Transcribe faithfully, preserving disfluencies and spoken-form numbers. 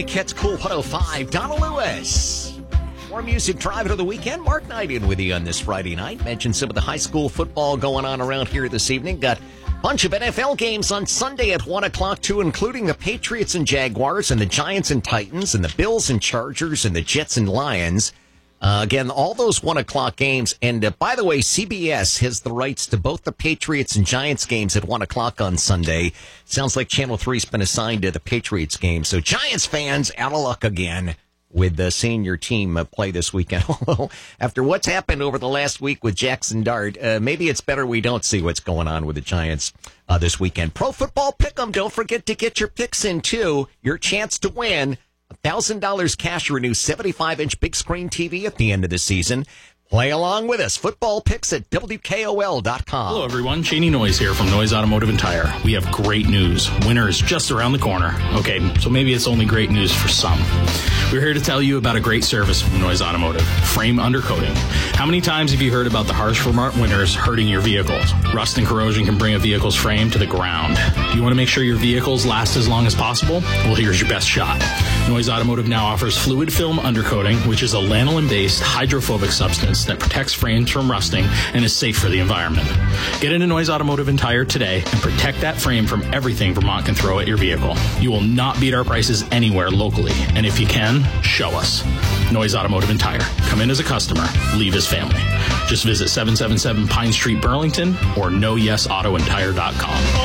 Kets Cool one oh five, Donna Lewis. More music driving to the weekend. Mark Knight in with you on this Friday night. Mentioned some of the high school football going on around here this evening. Got a bunch of N F L games on Sunday at one o'clock, too, including the Patriots and Jaguars and the Giants and Titans and the Bills and Chargers and the Jets and Lions. Uh, again, all those one o'clock games. And uh, by the way, C B S has the rights to both the Patriots and Giants games at one o'clock on Sunday. Sounds like Channel three's been assigned to the Patriots game. So Giants fans, out of luck again with the senior team uh, play this weekend. Although, after what's happened over the last week with Jackson Dart, uh, maybe it's better we don't see what's going on with the Giants uh, this weekend. Pro Football Pick'em, don't forget to get your picks in, too. Your chance to win one thousand dollars cash or a new seventy-five inch big screen T V at the end of the season. Play along with us. Football picks at W K O L dot com. Hello, everyone. Cheney Noyes here from Noyes Automotive and Tire. We have great news. Winter is just around the corner. Okay, so maybe it's only great news for some. We're here to tell you about a great service from Noyes Automotive, frame undercoating. How many times have you heard about the harsh Vermont winters hurting your vehicles? Rust and corrosion can bring a vehicle's frame to the ground. You want to make sure your vehicles last as long as possible? Well, here's your best shot. Noyes Automotive now offers fluid film undercoating, which is a lanolin-based hydrophobic substance that protects frames from rusting and is safe for the environment. Get into Noyes Automotive and Tire today and protect that frame from everything Vermont can throw at your vehicle. You will not beat our prices anywhere locally, and if you can, show us. Noyes Automotive and Tire. Come in as a customer, leave as family. Just visit seven seventy-seven Pine Street, Burlington, or know yes auto and tire dot com.